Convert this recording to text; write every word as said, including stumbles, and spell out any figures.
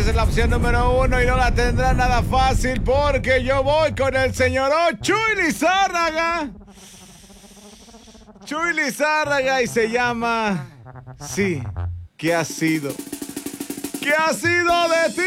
esa es la opción número uno y no la tendrá nada fácil porque yo voy con el señor Chuy Lizárraga. Chuy Lizárraga y se llama... Sí, ¿qué ha sido? ¿Qué ha sido de ti?